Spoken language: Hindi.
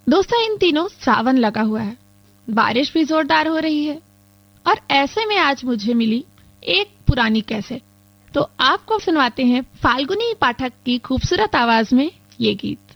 दोस्तों, इन दिनों सावन लगा हुआ है, बारिश भी जोरदार हो रही है और ऐसे में आज मुझे मिली एक पुरानी कैसेट। तो आपको सुनवाते हैं फाल्गुनी पाठक की खूबसूरत आवाज में ये गीत।